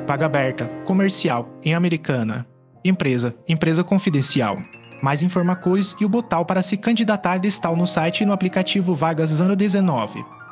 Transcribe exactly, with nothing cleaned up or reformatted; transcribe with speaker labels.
Speaker 1: Vaga aberta, comercial, em Americana. Empresa, empresa confidencial. Mais informações e o botão para se candidatar estão no site e no aplicativo Vagas Ano dezenove.